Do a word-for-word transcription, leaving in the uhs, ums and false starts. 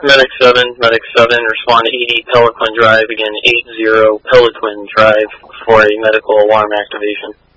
Medic seven, Medic seven, respond to eighty Pelican Drive, again eight zero Pelican Drive for a medical alarm activation.